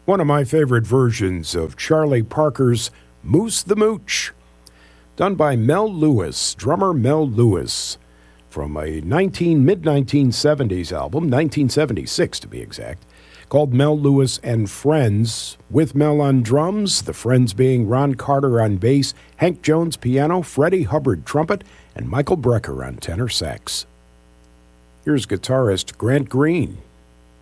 one of my favorite versions of Charlie Parker's Moose the Mooch, done by Mel Lewis, drummer Mel Lewis, from a mid-1970s album, 1976 to be exact, called Mel Lewis and Friends, with Mel on drums, the Friends being Ron Carter on bass, Hank Jones piano, Freddie Hubbard trumpet, and Michael Brecker on tenor sax. Here's guitarist Grant Green.